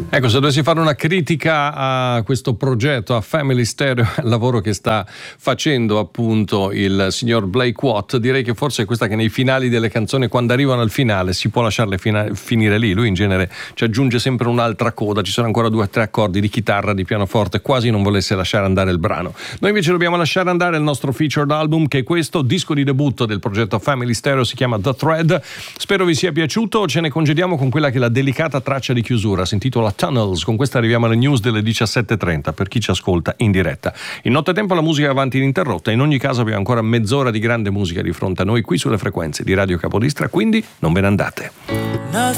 Ecco, se dovessi fare una critica a questo progetto, a Family Stereo, al lavoro che sta facendo appunto il signor Blake Watt, direi che forse è questa che nei finali delle canzoni, quando arrivano al finale, si può lasciarle finire lì. Lui in genere ci aggiunge sempre un'altra coda, ci sono ancora 2 o 3 accordi di chitarra, di pianoforte, quasi non volesse lasciare andare il brano. Noi invece dobbiamo lasciare andare il nostro featured album, che è questo, disco di debutto del progetto Family Stereo, si chiama The Thread. Spero vi sia piaciuto, ce ne congediamo con quella che è la delicata traccia di chiusura, si intitola Tunnels. Con questa arriviamo alle news delle 17.30 per chi ci ascolta in diretta. In nottetempo la musica è avanti ininterrotta, in ogni caso abbiamo ancora mezz'ora di grande musica di fronte a noi qui sulle frequenze di Radio Capodistria, quindi non ve ne andate.